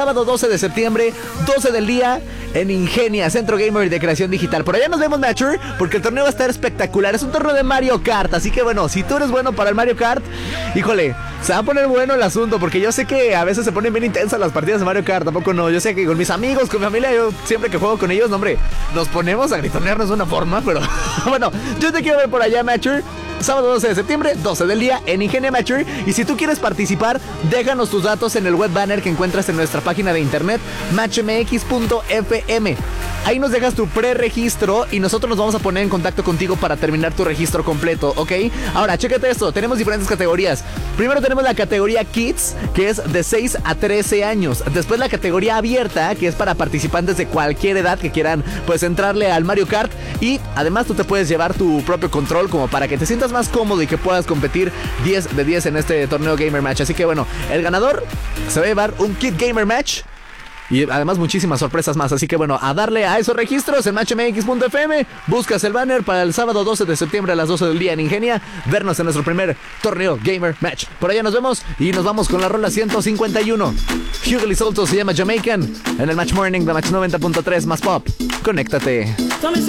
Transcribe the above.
sábado 12 de septiembre, 12 del día, en Ingenia, Centro Gamer de Creación Digital. Por allá nos vemos, Matcher, porque el torneo va a estar espectacular. Es un torneo de Mario Kart, así que bueno, si tú eres bueno para el Mario Kart, híjole, se va a poner bueno el asunto, porque yo sé que a veces se ponen bien intensas las partidas de Mario Kart. Tampoco no, yo sé que con mis amigos, con mi familia, yo siempre que juego con ellos, no, hombre, nos ponemos a gritonearnos de una forma, pero bueno, yo te quiero ver por allá, Matcher. Sábado 12 de septiembre, 12 del día, en Ingenia Matcher. Y si tú quieres participar, déjanos tus datos en el web banner que encuentras en nuestra página de internet, matchmx.fm. Ahí nos dejas tu preregistro y nosotros nos vamos a poner en contacto contigo para terminar tu registro completo, ¿ok? Ahora, chécate esto, tenemos diferentes categorías. Primero tenemos la categoría Kids, que es de 6 a 13 años. Después la categoría abierta, que es para participantes de cualquier edad que quieran, pues, entrarle al Mario Kart. Y además tú te puedes llevar tu propio control como para que te sientas más cómodo y que puedas competir 10 de 10 en este torneo Gamer Match. Así que bueno, el ganador se va a llevar un Kid Gamer Match y además muchísimas sorpresas más. Así que bueno, a darle a esos registros en matchmx.fm. Buscas el banner para el sábado 12 de septiembre a las 12 del día en Ingenia. Vernos en nuestro primer torneo Gamer Match. Por allá nos vemos y nos vamos con la rola 151. Hughley Solto se llama Jamaican en el Match Morning de Match 90.3 más Pop. Conéctate.